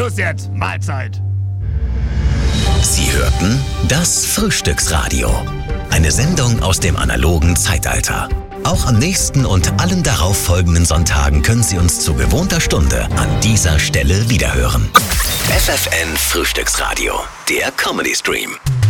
Schluss jetzt. Mahlzeit. Sie hörten das Frühstücksradio. Eine Sendung aus dem analogen Zeitalter. Auch am nächsten und allen darauf folgenden Sonntagen können Sie uns zu gewohnter Stunde an dieser Stelle wiederhören. FFN Frühstücksradio, der Comedy Stream.